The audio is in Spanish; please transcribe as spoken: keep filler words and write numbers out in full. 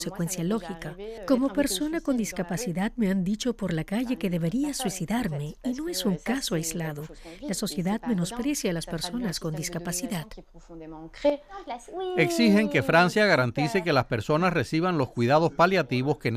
consecuencia lógica. Como persona con discapacidad me han dicho por la calle que debería suicidarme y no es un caso aislado. La sociedad menosprecia a las personas con discapacidad. Exigen que Francia garantice que las personas reciban los cuidados paliativos que